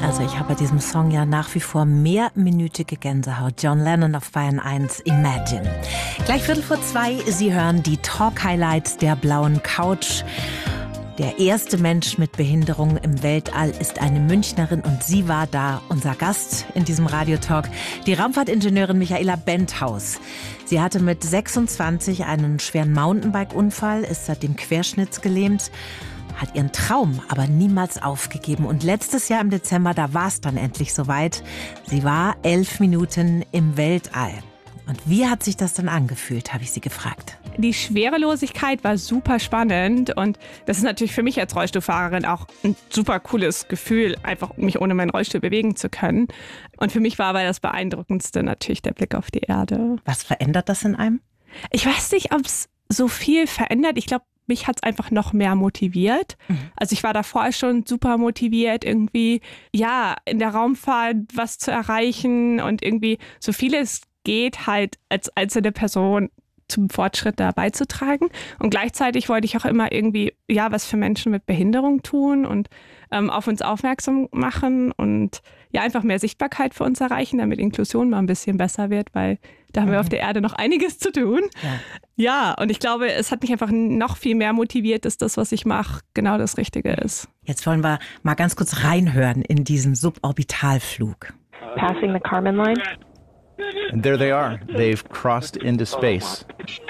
Also ich habe bei diesem Song ja nach wie vor mehrminütige Gänsehaut. John Lennon auf Bayern 1, Imagine. Gleich 1:45, Sie hören die Talk-Highlights der blauen Couch. Der erste Mensch mit Behinderung im Weltall ist eine Münchnerin und sie war da, unser Gast in diesem Radiotalk, die Raumfahrtingenieurin Michaela Benthaus. Sie hatte mit 26 einen schweren Mountainbike-Unfall, ist seitdem querschnittsgelähmt, hat ihren Traum aber niemals aufgegeben. Und letztes Jahr im Dezember, da war es dann endlich soweit. Sie war 11 Minuten im Weltall. Und wie hat sich das dann angefühlt, habe ich sie gefragt. Die Schwerelosigkeit war super spannend und das ist natürlich für mich als Rollstuhlfahrerin auch ein super cooles Gefühl, einfach mich ohne meinen Rollstuhl bewegen zu können. Und für mich war aber das Beeindruckendste natürlich der Blick auf die Erde. Was verändert das in einem? Ich weiß nicht, ob es so viel verändert. Ich glaube, mich hat es einfach noch mehr motiviert. Also ich war davor schon super motiviert, irgendwie ja in der Raumfahrt was zu erreichen und irgendwie so vieles geht halt als einzelne Person zum Fortschritt da beizutragen. Und gleichzeitig wollte ich auch immer irgendwie ja was für Menschen mit Behinderung tun und auf uns aufmerksam machen und ja einfach mehr Sichtbarkeit für uns erreichen, damit Inklusion mal ein bisschen besser wird, weil da haben wir auf der Erde noch einiges zu tun. Ja, und ich glaube, es hat mich einfach noch viel mehr motiviert, dass das, was ich mache, genau das Richtige ist. Jetzt wollen wir mal ganz kurz reinhören in diesen Suborbitalflug. Passing the Kármán line. And there they are. They've crossed into space.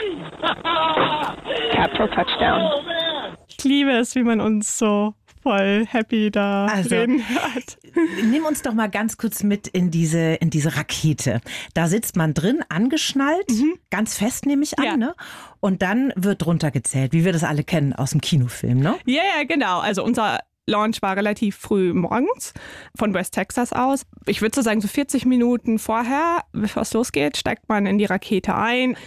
Capsule touchdown. Ich liebe es, wie man uns so voll happy da reden hört. Nimm uns doch mal ganz kurz mit in diese Rakete. Da sitzt man drin, angeschnallt, ganz fest nehme ich an, Ja. ne? Und dann wird runtergezählt, wie wir das alle kennen aus dem Kinofilm, ne? Ja, genau. Also unser Launch war relativ früh morgens von West Texas aus. Ich würde so sagen, so 40 Minuten vorher, bevor es losgeht, steigt man in die Rakete ein.